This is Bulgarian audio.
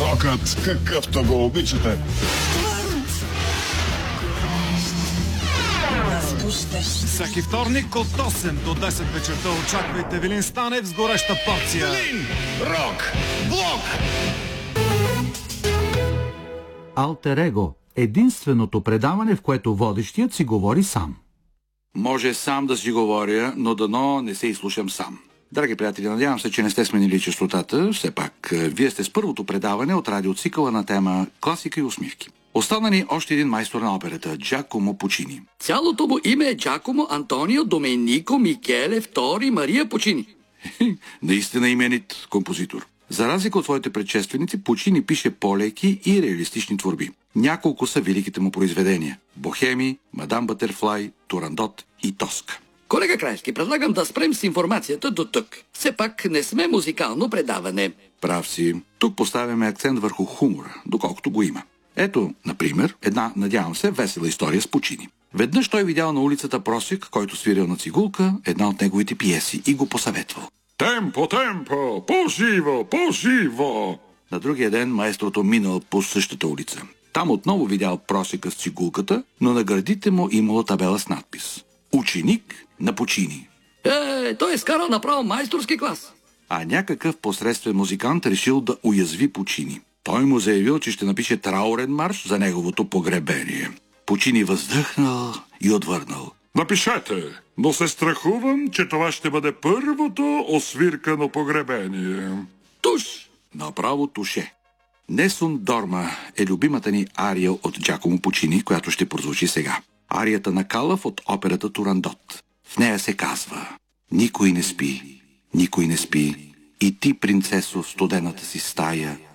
Рокът, какъвто го обичате. Всеки вторник от 8 до 10 вечерта очаквайте Вилин Станев с гореща порция. Вилин! Рок! Блок! Алтер Его – единственото предаване, в което водещият си говори сам. Може сам да си говоря, но дано не се изслушам сам. Драги приятели, надявам се, че не сте сменили честотата. Все пак, вие сте с първото предаване от радиоцикъла на тема класика и усмивки. Остана ни още един майстор на операта – Джакомо Пучини. Цялото му име е Джакомо Антонио Доменико Микеле II Мария Пучини. Наистина именит композитор. За разлика от своите предшественици, Пучини пише по-леки и реалистични творби. Няколко са великите му произведения – Бохеми, Мадам Бътерфлай, Турандот и Тоска. Колега Краевски, предлагам да спрем с информацията до тук. Все пак не сме музикално предаване. Прав си. Тук поставяме акцент върху хумора, доколкото го има. Ето, например, една, надявам се, весела история с Пучини. Веднъж той видял на улицата просик, който свирил на цигулка една от неговите пиеси и го посъветвал. Темпо, темпо! По-живо, по-живо! На другия ден маестрото минал по същата улица. Там отново видял просика с цигулката, но на гърдите му имало табела с надпис «Ученик на Пучини». Той е скарал направо майсторски клас. А някакъв посредствен музикант решил да уязви Пучини. Той му заявил, че ще напише траурен марш за неговото погребение. Пучини въздъхнал и отвърнал. Напишете, но се страхувам, че това ще бъде първото освиркано погребение. Туш! Направо туше. Несун Дорма е любимата ни ария от Джакомо Пучини, която ще прозвучи сега. Арията на Калъв от операта Турандот. В нея се казва: никой не спи, и ти, принцесо, в студената си стая,